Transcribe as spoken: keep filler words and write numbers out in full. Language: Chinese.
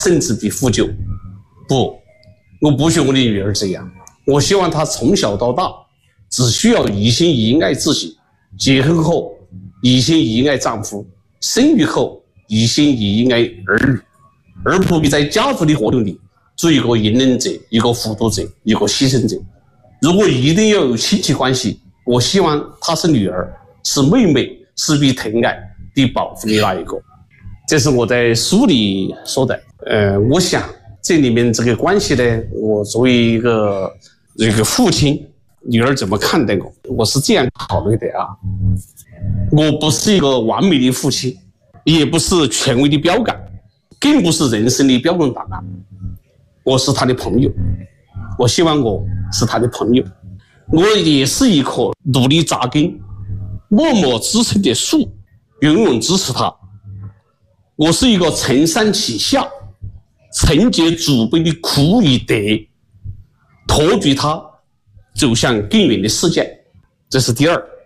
甚至比负疚。不，我不许我的女儿这样。我希望她从小到大只需要一心一意爱自己，结婚后一心一意爱丈夫，生育后一心一意爱儿女，而不必在家族的活动里做一个隐忍者、一个辅助者、一个牺牲者。如果一定要有亲戚关系，我希望她是女儿，是妹妹，是被疼爱的保护的那一个。这是我在书里说的。呃，我想这里面这个关系呢，我作为一个这个父亲，女儿怎么看待我？我是这样考虑的啊。我不是一个完美的父亲，也不是权威的标杆，更不是人生的标准答案。我是他的朋友，我希望我是他的朋友。我也是一棵努力扎根、默默支撑的树，永远支持他。我是一个承上启下、承接祖辈的苦与德，托举他走向更远的世界。这是第二。